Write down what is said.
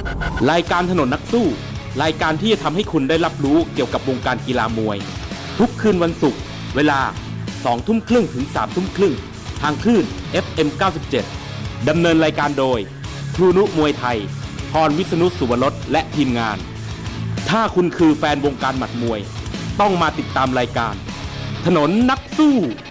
รายการถนนนักสู้รายการที่จะทำให้คุณได้รับรู้เกี่ยวกับวงการกีฬามวยทุกคืนวันศุกร์เวลา 20:30 ถึง 3:30 ทางคลื่น FM 97 ดำเนินรายการโดยครูนุมวยไทยพรวิษณุสุวรสและทีมงานถ้าคุณคือแฟนวงการหมัดมวยต้องมาติดตามรายการถนนนักสู้